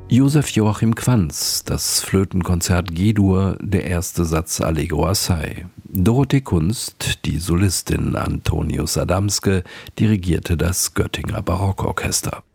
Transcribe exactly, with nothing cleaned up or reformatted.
Josef Joachim Quanz, das Flötenkonzert G-Dur, der erste Satz Allegro assai. Dorothee Kunst, die Solistin Antonius Adamske, dirigierte das Göttinger Barockorchester.